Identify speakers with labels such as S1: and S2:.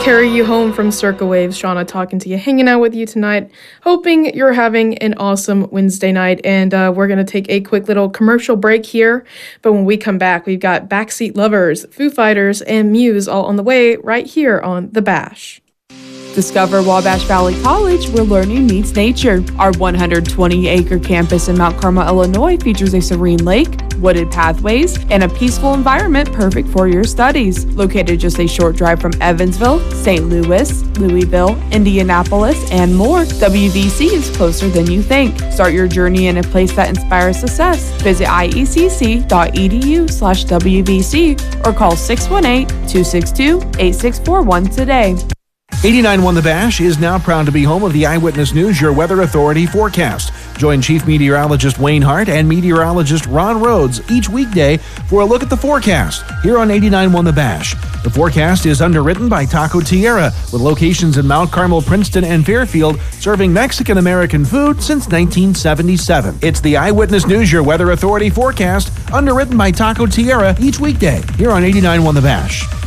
S1: carry you home from Circa Waves. Shauna talking to you, hanging out with you tonight. Hoping you're having an awesome Wednesday night. And we're going to take a quick little commercial break here. But when we come back, we've got Backseat Lovers, Foo Fighters, and Muse all on the way right here on The Bash.
S2: Discover Wabash Valley College, where learning meets nature. Our 120-acre campus in Mount Carmel, Illinois features a serene lake, wooded pathways, and a peaceful environment perfect for your studies. Located just a short drive from Evansville, St. Louis, Louisville, Indianapolis, and more, WVC is closer than you think. Start your journey in a place that inspires success. Visit iecc.edu/WVC or call 618-262-8641 today.
S3: 89.1 The Bash is now proud to be home of the Eyewitness News, your weather authority forecast. Join Chief Meteorologist Wayne Hart and Meteorologist Ron Rhodes each weekday for a look at the forecast here on 89.1 The Bash. The forecast is underwritten by Taco Tierra, with locations in Mount Carmel, Princeton, and Fairfield, serving Mexican-American food since 1977. It's the Eyewitness News, your weather authority forecast, underwritten by Taco Tierra each weekday here on 89.1 The Bash.